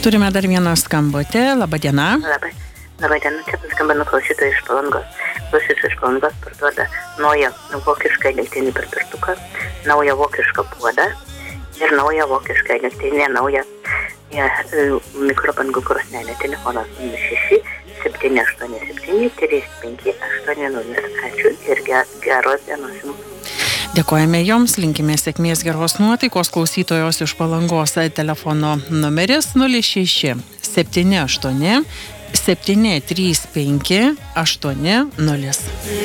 Turime dar vieną skambutį. Labą dieną. Labą dieną, čia paskambino klausytojai iš Palangos. Klausytojai iš Palangos parduoda naują vokišką elektrinį pirtuką, naują vokišką puodą ir naują vokišką elektrinę, naują mikrobangų krosnelę. Telefonas 06 787 35 80. Ačiū ir geros dienos jums. Dėkojame Joms, linkime sėkmės, geros nuotaikos. Klausytojos iš Palangos telefono numeris 06 78 735 80.